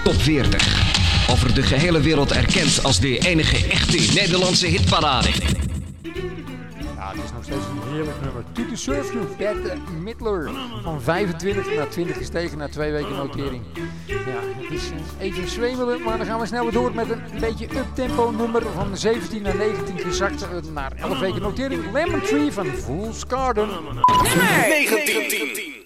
Top 40. Over de gehele wereld erkend als de enige echte Nederlandse hitparade. Ja, het is nog steeds een heerlijk nummer. To the Surf You, Bette Midler. Van 25 naar 20 gestegen na 2 weken notering. Ja, het is even zwemelen, maar dan gaan we snel weer door met een beetje uptempo nummer. Van 17 naar 19 gezakt naar 11 weken notering. Lemon Tree van Fool's Garden. Nummer 19.